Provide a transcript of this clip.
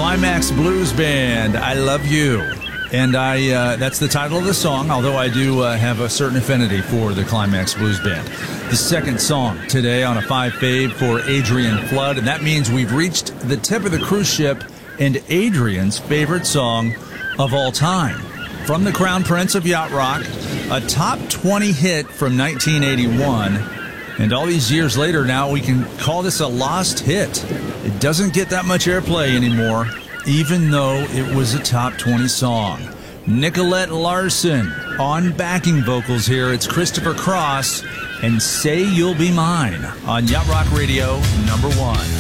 Climax Blues Band, I Love You. And that's the title of the song, although I do have a certain affinity for the Climax Blues Band. The second song today on a 5 fave for Adrian Flood, and that means we've reached the tip of the cruise ship and Adrian's favorite song of all time. From the Crown Prince of Yacht Rock, a top 20 hit from 1981, and all these years later now we can call this a lost hit. It doesn't get that much airplay anymore, even though it was a top 20 song. Nicolette Larson on backing vocals here. It's Christopher Cross and Say You'll Be Mine on Yacht Rock Radio #1.